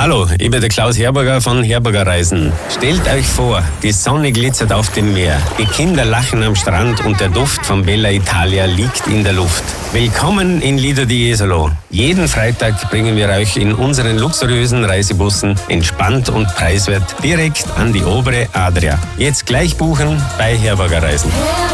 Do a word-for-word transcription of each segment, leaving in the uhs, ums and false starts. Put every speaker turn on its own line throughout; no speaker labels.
Hallo, ich bin der Klaus Herberger von Herberger Reisen. Stellt euch vor, die Sonne glitzert auf dem Meer, die Kinder lachen am Strand und der Duft von Bella Italia liegt in der Luft. Willkommen in Lido di Jesolo. Jeden Freitag bringen wir euch in unseren luxuriösen Reisebussen entspannt und preiswert direkt an die obere Adria. Jetzt gleich buchen bei Herberger Reisen.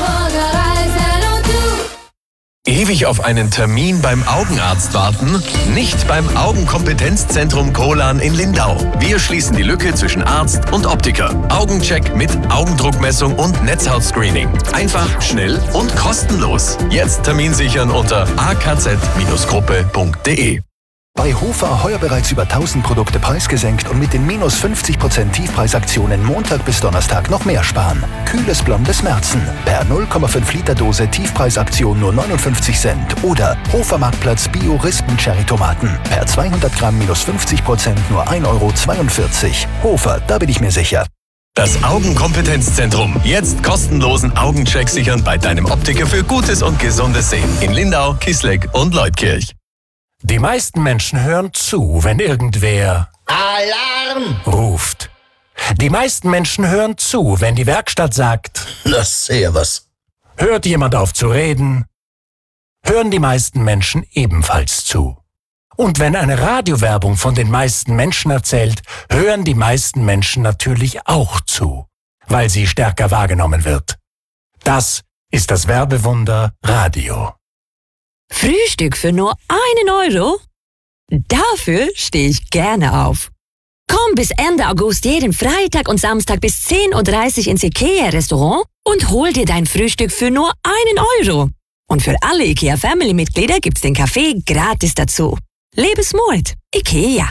Ewig auf einen Termin beim Augenarzt warten? Nicht beim Augenkompetenzzentrum Kolan in Lindau. Wir schließen die Lücke zwischen Arzt und Optiker. Augencheck mit Augendruckmessung und Netzhautscreening. Einfach, schnell und kostenlos. Jetzt Termin sichern unter a k z Bindestrich gruppe punkt d e.
Bei Hofer heuer bereits über tausend Produkte preisgesenkt und mit den minus fünfzig Prozent Tiefpreisaktionen Montag bis Donnerstag noch mehr sparen. Kühles blondes Märzen per null Komma fünf Liter Dose Tiefpreisaktion nur neunundfünfzig Cent. Oder Hofer Marktplatz Bio Rispen Cherry Tomaten per zweihundert Gramm minus fünfzig Prozent nur ein Euro zweiundvierzig. Hofer, da bin ich mir sicher.
Das Augenkompetenzzentrum. Jetzt kostenlosen Augencheck sichern bei deinem Optiker für gutes und gesundes Sehen. In Lindau, Kisleck und Leutkirch.
Die meisten Menschen hören zu, wenn irgendwer
Alarm
ruft. Die meisten Menschen hören zu, wenn die Werkstatt sagt,
na servus.
Hört jemand auf zu reden, hören die meisten Menschen ebenfalls zu. Und wenn eine Radiowerbung von den meisten Menschen erzählt, hören die meisten Menschen natürlich auch zu, weil sie stärker wahrgenommen wird. Das ist das Werbewunder Radio.
Frühstück für nur einen Euro? Dafür stehe ich gerne auf. Komm bis Ende August jeden Freitag und Samstag bis zehn Uhr dreißig ins IKEA-Restaurant und hol dir dein Frühstück für nur einen Euro. Und für alle IKEA-Family-Mitglieder gibt's den Kaffee gratis dazu. Lebes Mut, IKEA.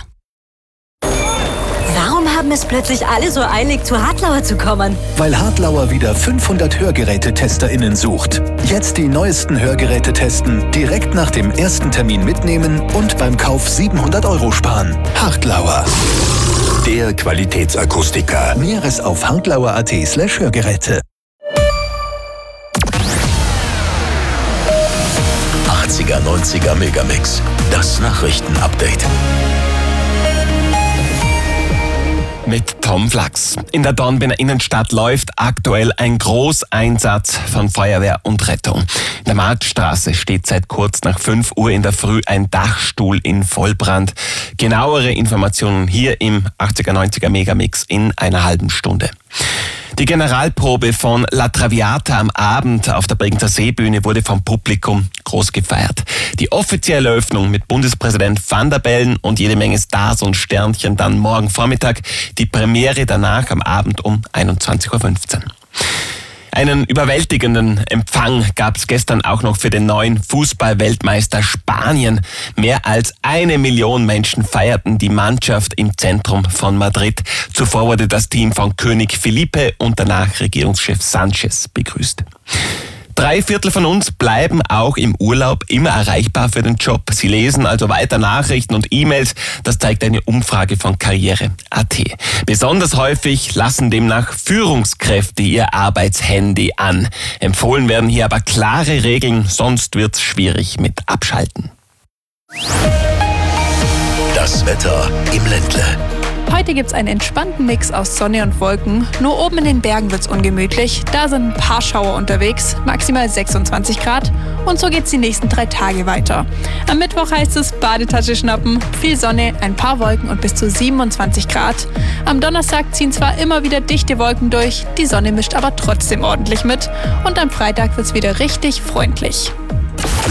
Warum haben es plötzlich alle so eilig, zu Hartlauer zu kommen?
Weil Hartlauer wieder fünfhundert HörgerätetesterInnen sucht. Jetzt die neuesten Hörgeräte testen, direkt nach dem ersten Termin mitnehmen und beim Kauf siebenhundert Euro sparen. Hartlauer. Der Qualitätsakustiker. Mehres auf hartlauer.at slash Hörgeräte.
achtziger, neunziger Megamix. Das Nachrichtenupdate.
Mit Tom Flachs. In der Dornbirner Innenstadt läuft aktuell ein Großeinsatz von Feuerwehr und Rettung. In der Marktstraße steht seit kurz nach fünf Uhr in der Früh ein Dachstuhl in Vollbrand. Genauere Informationen hier im achtziger, neunziger Megamix in einer halben Stunde. Die Generalprobe von La Traviata am Abend auf der Bregenzer Seebühne wurde vom Publikum groß gefeiert. Die offizielle Eröffnung mit Bundespräsident Van der Bellen und jede Menge Stars und Sternchen dann morgen Vormittag. Die Premiere danach am Abend um einundzwanzig Uhr fünfzehn. Einen überwältigenden Empfang gab es gestern auch noch für den neuen Fußball-Weltmeister Spanien. Mehr als eine Million Menschen feierten die Mannschaft im Zentrum von Madrid. Zuvor wurde das Team von König Felipe und danach Regierungschef Sanchez begrüßt. Drei Viertel von uns bleiben auch im Urlaub immer erreichbar für den Job. Sie lesen also weiter Nachrichten und E-Mails. Das zeigt eine Umfrage von Karriere punkt a t. Besonders häufig lassen demnach Führungskräfte ihr Arbeitshandy an. Empfohlen werden hier aber klare Regeln, sonst wird's schwierig mit Abschalten.
Das Wetter im Ländle.
Heute gibt's einen entspannten Mix aus Sonne und Wolken. Nur oben in den Bergen wird's ungemütlich. Da sind ein paar Schauer unterwegs, maximal sechsundzwanzig Grad. Und so geht's die nächsten drei Tage weiter. Am Mittwoch heißt es Badetasche schnappen, viel Sonne, ein paar Wolken und bis zu siebenundzwanzig Grad. Am Donnerstag ziehen zwar immer wieder dichte Wolken durch, die Sonne mischt aber trotzdem ordentlich mit. Und am Freitag wird's wieder richtig freundlich.